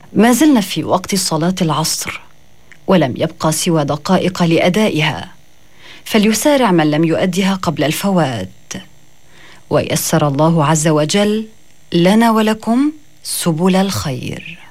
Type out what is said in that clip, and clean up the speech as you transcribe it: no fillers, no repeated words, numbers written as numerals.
ما زلنا في وقت صلاة العصر، ولم يبقى سوى دقائق لأدائها، فليسارع من لم يؤدها قبل الفوات. ويسر الله عز وجل لنا ولكم سبل الخير.